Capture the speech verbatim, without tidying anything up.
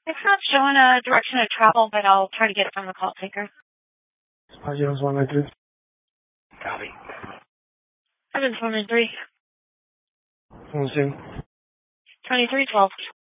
It's not showing a direction of travel, but I'll try to get it from the call taker. Adios, one nine three. Copy. seven four nine three. One two. twenty-three twelve.